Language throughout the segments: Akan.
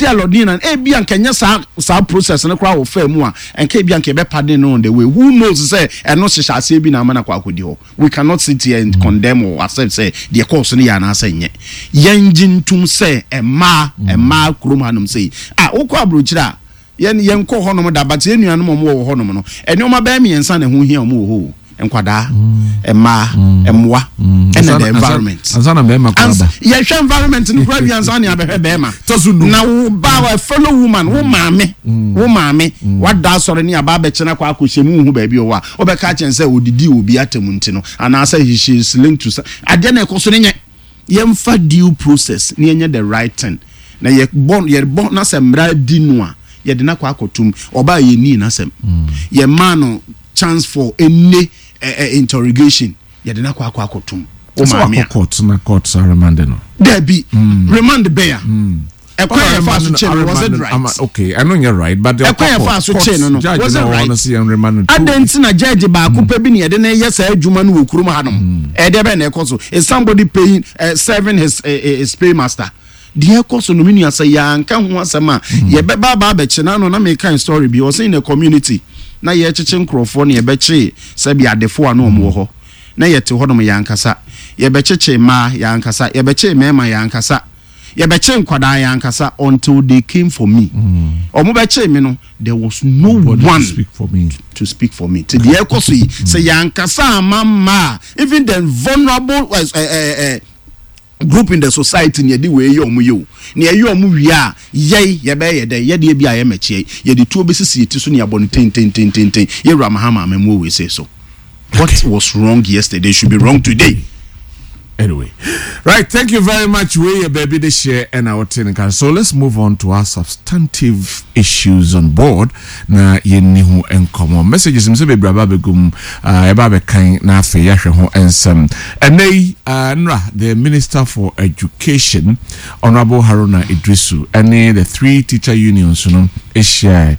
alodin and e bia nkenya sa process no kra wo fa mu a enka bia nke be pardon no on the way. Who knows say eno hyehyase bi na amana kwa akodi ho. We cannot sit here and condemn or accept say the course no ya na say nye yenjintum say emma krom hanum say wokọ abrochira yen kọ honom da but enuanom mo wo honom no enoma ba mi ensa na ho hia mo ho enkwada emma emwa and the environment ansana be ma kwaba ye hwe environment no kwa bia ansana ya be be ma na wo ba wa fellow woman wo maame wada sore ni aba be chena kwa akohyemu hu ba bi o wa obeka chen say odidi obi atemu nti no ana say she is linked to ade na ekoso ne nye yemfa due process ne nye the right thing na ye born na semra di no a ye de na kwa akotum oba ye ni na sem ye man chance for any interrogation ye de na kwa akotum o ma me court remand no there be remand bear was it right? Okay, I know you're right, but the was it right? I didn't see a judge ba kupe bi ne na yes adwuma no wo kurum hanom e de be na ekoso is somebody paying serving his paymaster the ekoso no menu asa ya nka ho asema ye be ba be chena no na me kind story bi was in a community na ye cheche nkrofo ne ye be che se bi adefo ano mo ho na ye te hodom ya nkasa ye be cheche ma ya nkasa ye be che mema ya nkasa ye be che nkwada ya nkasa until they came for me omo be che me no there was no one to speak for me to the ekoso yi say ya nkasa mama even the vulnerable group in the society near the way you near you wi ye be ye de ye de bia ye meche ye de tuo besisi ti so ne abon ten ye ramahama memo we say so. What was wrong yesterday should be wrong today. Anyway, right, thank you very much. We baby this share and our technical. So let's move on to our substantive issues on board. Na yenihu enkomo messages mse be braba begum eba be kan na afi yahwe ho ensem. Enei nra the Minister for Education Honorable Haruna Idrisu and the three teacher unions no share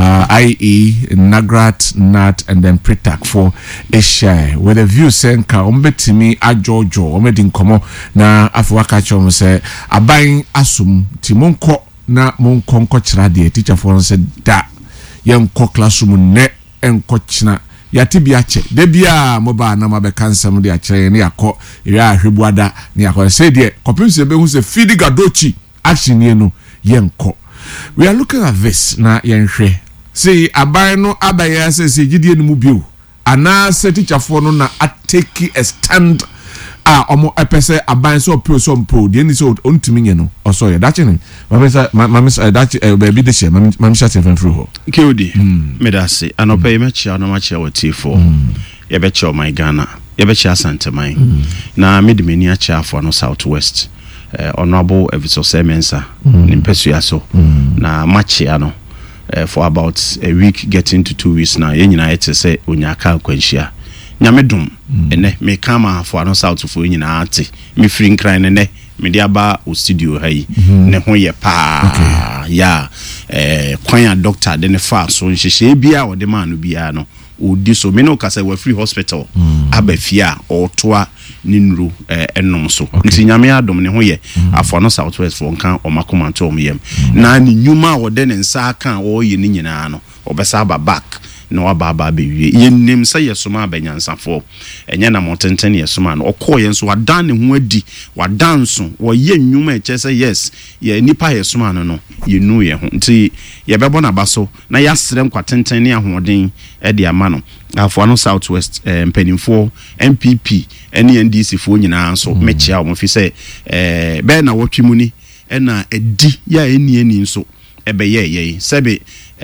IE Nagrat NAT and then Pritak for share with a view saying ka ombetimi ajojo medin komo na afwaka chom se aban asum ti monko na monko nkochira de teacher for se da yenko classroom ne enko china yati biache de bia moba na mabe kansam de akire ne yakọ ira ahwebuada ne yakọ se de kopimse be hu se fidi gadochi action ye no yenko. We are looking at this na yenhwe say aban no abaya se gidie no mu bio ana se teacher for no na atake a stand omo epese aban so pro so mpo de ni so ontimi nye no oso ye dachi ni mamisa dachi baby de she mamisa ten fru ho kodi me da se anopa ye mechi anomachi awati4 ye bechi o my Ghana ye bechi asante man na medimeni achi afo no southwest honorable Eviso Semensa nimpesu aso na machi ano for about a week getting to 2 weeks now ye nyina yete se onyaka kwanhia nyamedum ene me kama for no south for nyina ate me free nkran ne me dia ba o studio hayi ne ho ye pa ya kwan doctor de ne fa so nhihye bia o de man no bia no o di so me no kasa we free hospital abafia o toa ninru enom so nti nyame adom ne ho ye afo no southwest for nkan o makomanto o yem na ni nyuma o de ne nsa kan o ye ni nyina no obesa aba back no ababa bewie yenim say yesoma abanyansafo enye na motenten yesoma no okọ ye nso wadan ne ho adi wadanso wo ye nnwuma eche say yes ye nipa yesoma no yenu ye ho nti ye bebo na baso na yasere nkwatenten ne ahoden e de ama no afo no southwest mpanimfo MPP ene NDC fo nyina nso mechia o fi say be na wotwimu ni e na edi ya eni nso ebe ye sebe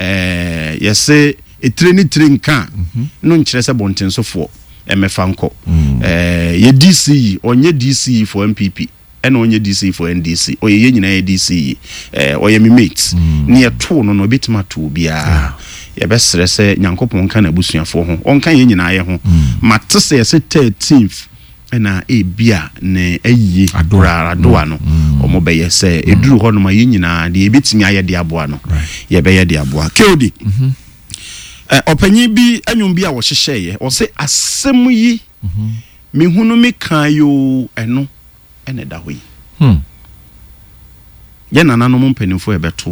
yese etreni trenka no nkyere se bontensofo emefa nko ye DC onye DC for MPP ena onye DC for NDC oye nyina ye DC oye mi mates ne to no betima to bia ye besere se nyankopon kan abusuafo ho onkan ye nyina ye ho matese ye se 13th ena bia ne ayi adoa no omo be ye se eduru ho no ma ye nyina de ebetimi aye de aboa no ye be ye de aboa kodi opanyi bi anwum bi a wo hyehye o se asem yi mehunu me kan yo eno ene da ho yi ye nananom mpanimfo ebeto